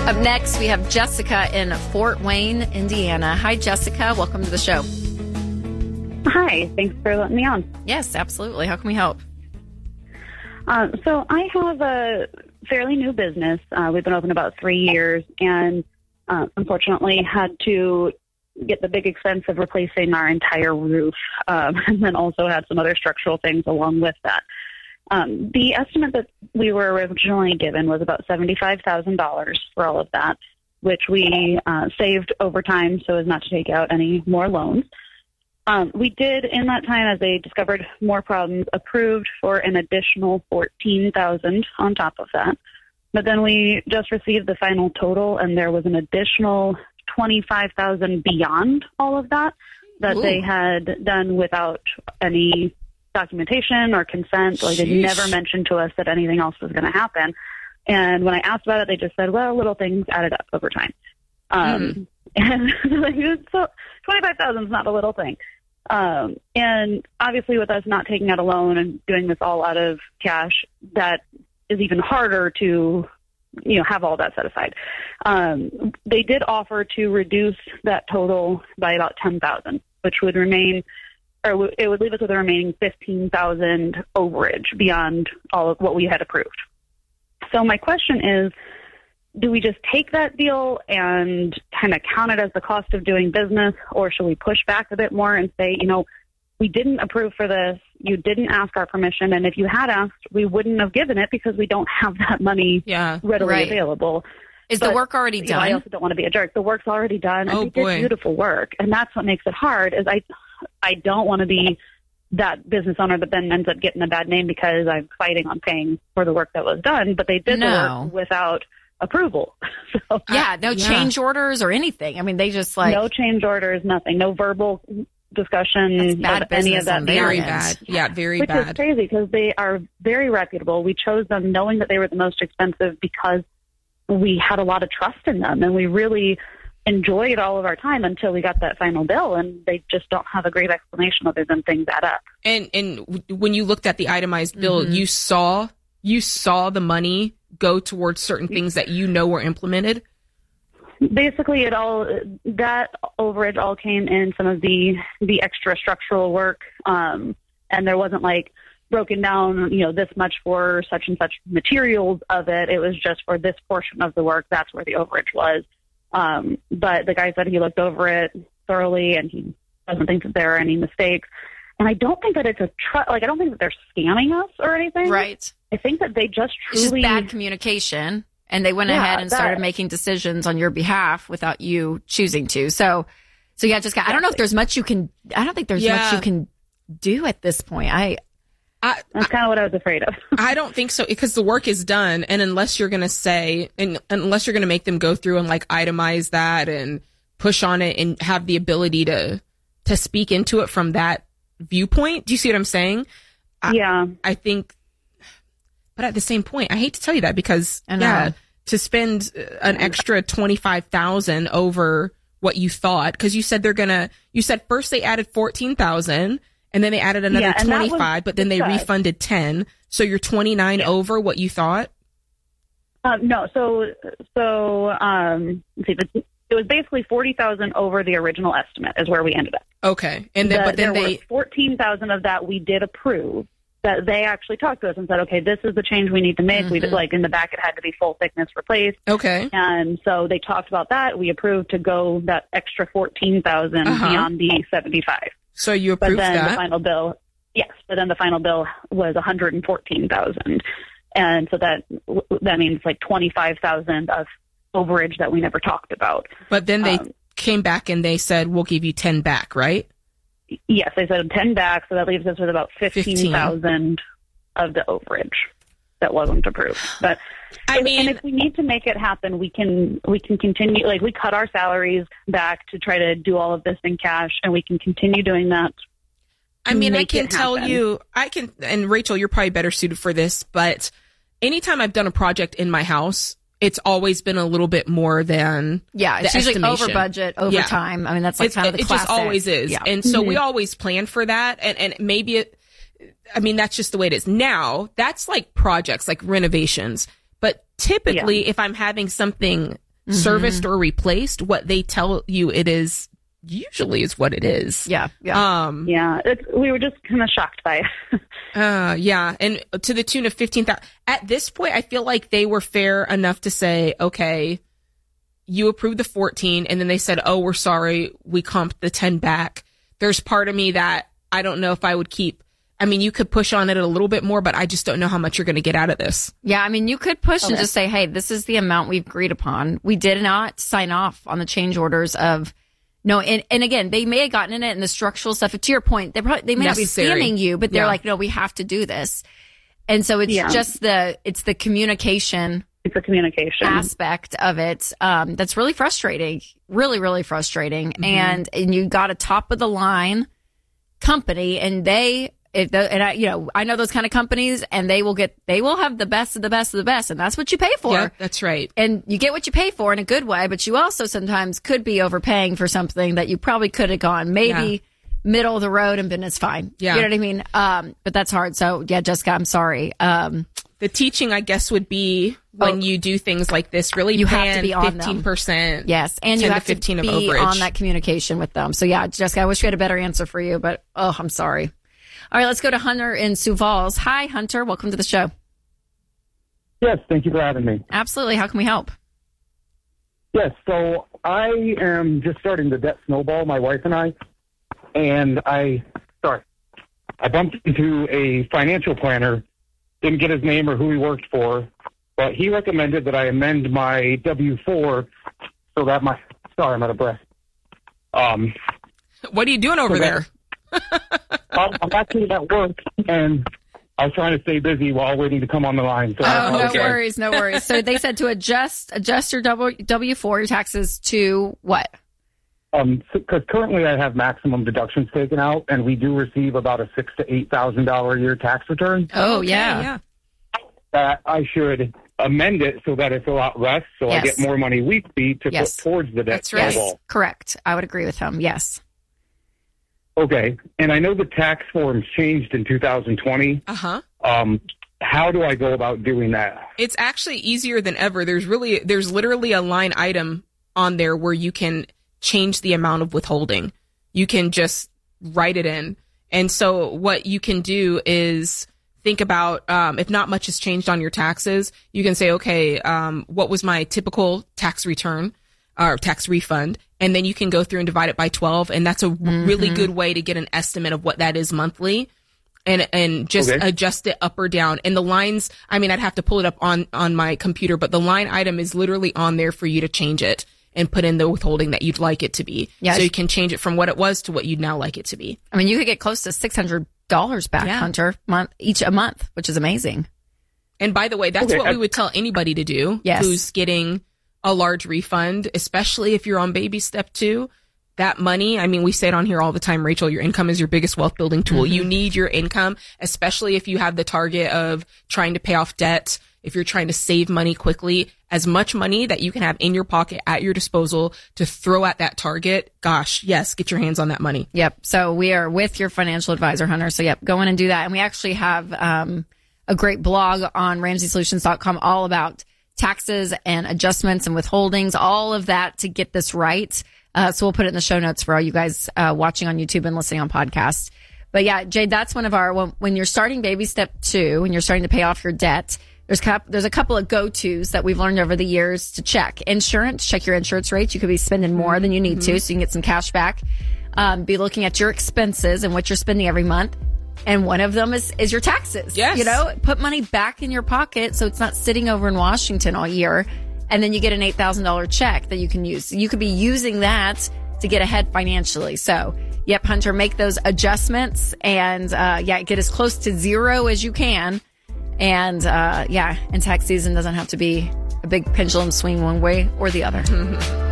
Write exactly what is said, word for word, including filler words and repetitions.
Up next, we have Jessica in Fort Wayne, Indiana. Hi, Jessica. Welcome to the show. Hi. Thanks for letting me on. Yes, absolutely. How can we help? Uh, so I have a fairly new business. Uh, we've been open about three years and uh, unfortunately had to get the big expense of replacing our entire roof um, and then also had some other structural things along with that. Um, the estimate that we were originally given was about seventy-five thousand dollars for all of that, which we uh, saved over time so as not to take out any more loans. Um, we did, in that time, as they discovered more problems, approved for an additional fourteen thousand dollars on top of that. But then we just received the final total, and there was an additional twenty-five thousand dollars beyond all of that that Ooh. They had done without any documentation or consent. Like, they never mentioned to us that anything else was going to happen. And when I asked about it, they just said, well, little things added up over time. Um, mm. And so twenty-five thousand dollars is not a little thing. Um, and obviously with us not taking out a loan and doing this all out of cash, that is even harder to, you know, have all that set aside. Um, they did offer to reduce that total by about ten thousand dollars, which would remain, or it would leave us with a remaining fifteen thousand dollars overage beyond all of what we had approved. So my question is, do we just take that deal and kind of count it as the cost of doing business, or should we push back a bit more and say, you know, we didn't approve for this, you didn't ask our permission, and if you had asked, we wouldn't have given it because we don't have that money yeah, readily right. available. Is but, the work already done? You know, I also don't want to be a jerk. The work's already done, and oh, we boy. did beautiful work, and that's what makes it hard. Is I, I don't want to be that business owner that then ends up getting a bad name because I'm fighting on paying for the work that was done, but they did no. the work without approval. So, yeah, no yeah. change orders or anything. I mean, they just like no change orders, nothing, no verbal discussion of any of that. Very bad. Yeah, very Which bad. Which is crazy because they are very reputable. We chose them knowing that they were the most expensive because we had a lot of trust in them, and we really enjoyed all of our time until we got that final bill, and they just don't have a great explanation other than things add up. And and when you looked at the itemized bill, Mm-hmm. you saw you saw the money go towards certain things that you know were implemented? Basically, it all that overage all came in some of the the extra structural work, um, and there wasn't like broken down, you know, this much for such and such materials of it. It was just for this portion of the work. That's where the overage was. Um, but the guy said he looked over it thoroughly, and he doesn't think that there are any mistakes. And I don't think that it's a tr- like I don't think that they're scamming us or anything. Right. I think that they just truly it's just bad communication. And they went Yeah, ahead and that- started making decisions on your behalf without you choosing to. So, so yeah, Jessica, I don't know if there's much you can, I don't think there's Yeah. much you can do at this point. I, I, That's kind of what I was afraid of. I don't think so, because the work is done. And unless you're going to say, and unless you're going to make them go through and like itemize that and push on it and have the ability to, to speak into it from that viewpoint. Do you see what I'm saying? I, yeah. I think, but at the same point, I hate to tell you that because, I know. yeah, to spend an extra twenty-five thousand over what you thought, because you said they're going to, you said first they added fourteen thousand and then they added another Yeah, and that was twenty-five, but then they discussed. refunded ten. So you're twenty-nine Yeah. over what you thought? Um, no, so so um, let's see, it it was basically forty thousand over the original estimate is where we ended up. Okay. And then, The- but then there they, were fourteen thousand of that we did approve. That they actually talked to us and said, okay, this is the change we need to make. Mhm. We did, like in the back, it had to be full thickness replaced. okay. And so they talked about that. We approved to go that extra fourteen thousand Uh-huh. beyond the seventy-five. So you But approved then the that? final bill, yes, but then the final bill was one hundred fourteen thousand. And so that that means like twenty-five thousand of overage that we never talked about. But then they Um, came back and they said, we'll give you ten back, right? Yes, they said ten back, so that leaves us with about fifteen thousand of the overage that wasn't approved. But I if- mean, and if we need to make it happen, we can we can continue. Like we cut our salaries back to try to do all of this in cash, and we can continue doing that. I mean, I make can it tell happen. you, I can, and Rachel, you're probably better suited for this, but anytime I've done a project in my house, it's always been a little bit more than yeah, it's the usually estimation. over budget, over Yeah. time. I mean, that's like It's- kind of the it classic. just always is. Yeah. And so we Mhm. always plan for that. And, and maybe it, I mean, that's just the way it is. Now, that's like projects, like renovations. But typically, if I'm having something mm-hmm. serviced or replaced, what they tell you it is usually is what it is. Yeah. Yeah. Um, yeah. It's, we were just kind of shocked by it. uh, yeah. And to the tune of fifteen thousand. At this point, I feel like they were fair enough to say, okay, you approved the fourteen, and then they said, oh, we're sorry, we comped the ten back. There's part of me that I don't know if I would keep. I mean, you could push on it a little bit more, but I just don't know how much you're going to get out of this. Yeah, I mean, you could push okay. and just say, hey, this is the amount we've agreed upon. We did not sign off on the change orders of, no, and, and again, they may have gotten in it and the structural stuff. To your point, they probably, they may Necessary. not be scamming you, but they're Yeah. like, no, we have to do this. And so it's Yeah. just the, it's the communication It's a communication aspect of it um, that's really frustrating, really, really frustrating. Mm-hmm. And and you got a top of the line company, and they, if the, and I, you know, I know those kind of companies, and they will get, they will have the best of the best of the best, and that's what you pay for. Yeah, that's right. And you get what you pay for in a good way, but you also sometimes could be overpaying for something that you probably could have gone maybe Yeah. middle of the road and been it's fine. Yeah. You know what I mean? Um, but that's hard. So yeah, Jessica, I'm sorry. Um, The teaching, I guess, would be when Oh. you do things like this, really You have plan to be on them. fifteen percent. Yes, and you ten to have to fifteen of be overage. on that communication with them. So yeah, Jessica, I wish we had a better answer for you, but oh, I'm sorry. All right, let's go to Hunter in Sioux Falls. Hi, Hunter. Welcome to the show. Yes, thank you for having me. Absolutely. How can we help? Yes, so I am just starting the debt snowball, my wife and I, and I, sorry, I bumped into a financial planner, didn't get his name or who he worked for, but he recommended that I amend my W four so that my, sorry, I'm out of breath. Um, What are you doing over So there? I'm I'm actually at work, and I was trying to stay busy while waiting to come on the line. So I Oh, no apologize. worries, no worries. So they said to adjust adjust your W four, your taxes to what? Um, because currently I have maximum deductions taken out, and we do receive about a six to eight thousand dollar a year tax return. Oh, Okay, yeah. That I should amend it so that it's a lot less, so Yes. I get more money weekly to Yes. put towards the debt That's right. snowball. Yes, correct. I would agree with him. Yes. Okay, and I know the tax forms changed in two thousand twenty. Uh-huh. Um, how do I go about doing that? It's actually easier than ever. There's really, there's literally a line item on there where you can change the amount of withholding. You can just write it in. And so what you can do is think about, um, if not much has changed on your taxes, you can say, okay, um, what was my typical tax return or tax refund? And then you can go through and divide it by twelve. And that's a Mm-hmm. really good way to get an estimate of what that is monthly. And, and just Okay. adjust it up or down. And the lines, I mean, I'd have to pull it up on, on my computer, but the line item is literally on there for you to change it and put in the withholding that you'd like it to be. Yes. So you can change it from what it was to what you'd now like it to be. I mean, you could get close to six hundred dollars back, Yeah. Hunter, month each a month, which is amazing. And by the way, that's Okay, what I- we would tell anybody to do Yes. who's getting a large refund, especially if you're on baby step two. That money, I mean, we say it on here all the time, Rachel, your income is your biggest wealth building tool. Mm-hmm. You need your income, especially if you have the target of trying to pay off debt, if you're trying to save money quickly, as much money that you can have in your pocket at your disposal to throw at that target. Gosh, yes, get your hands on that money. Yep. So we are with your financial advisor, Hunter. So yep, go in and do that. And we actually have um, a great blog on ramsey solutions dot com all about taxes and adjustments and withholdings, all of that to get this right. Uh, so we'll put it in the show notes for all you guys uh, watching on YouTube and listening on podcast. But yeah, Jade, that's one of our, when, when you're starting baby step two, when you're starting to pay off your debt, there's cap, there's a couple of go-tos that we've learned over the years to check. Insurance, check your insurance rates. You could be spending more than you need to, so you can get some cash back. Um, be looking at your expenses and what you're spending every month. And one of them is, is your taxes. Yes. You know, put money back in your pocket so it's not sitting over in Washington all year. And then you get an eight thousand dollars check that you can use. So you could be using that to get ahead financially. So, yep, Hunter, make those adjustments and, uh, yeah, get as close to zero as you can. And, uh, yeah, and tax season doesn't have to be a big pendulum swing one way or the other.